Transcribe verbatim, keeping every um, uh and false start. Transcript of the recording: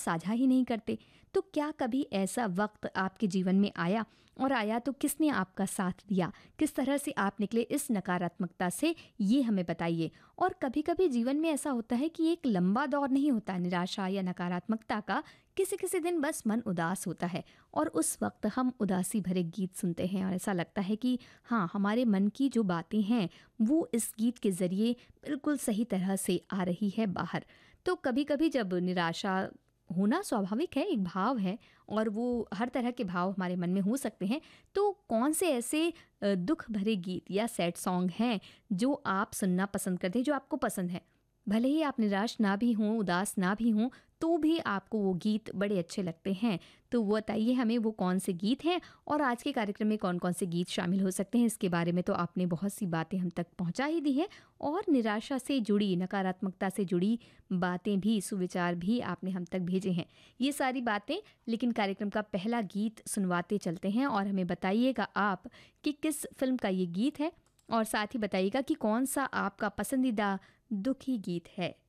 साझा ही नहीं करते। तो क्या कभी ऐसा वक्त आपके जीवन में आया, और आया तो किसने आपका साथ दिया? किस तरह से आप निकले इस नकारात्मकता से, ये हमें बताइए। और कभी कभी जीवन में ऐसा होता है कि एक लंबा दौर नहीं होता निराशा या नकारात्मकता का, किसी किसी दिन बस मन उदास होता है और उस वक्त हम उदासी भरे गीत सुनते हैं और ऐसा लगता है कि हाँ, हमारे मन की जो बातें हैं वो इस गीत के ज़रिए बिल्कुल सही तरह से आ रही है बाहर। तो कभी कभी जब निराशा होना स्वाभाविक है, एक भाव है और वो हर तरह के भाव हमारे मन में हो सकते हैं। तो कौन से ऐसे अ, दुख भरे गीत या सैड सॉन्ग हैं जो आप सुनना पसंद करते हैं, जो आपको पसंद है? भले ही आप निराश ना भी हों, उदास ना भी हों, तो भी आपको वो गीत बड़े अच्छे लगते हैं। तो वो बताइए हमें, वो कौन से गीत हैं और आज के कार्यक्रम में कौन कौन से गीत शामिल हो सकते हैं। इसके बारे में तो आपने बहुत सी बातें हम तक पहुंचा ही दी हैं और निराशा से जुड़ी, नकारात्मकता से जुड़ी बातें भी, सुविचार भी आपने हम तक भेजे हैं। ये सारी बातें, लेकिन कार्यक्रम का पहला गीत सुनवाते चलते हैं और हमें बताइएगा आप कि किस फिल्म का ये गीत है, और साथ ही बताइएगा कि कौन सा आपका पसंदीदा दुखी गीत है।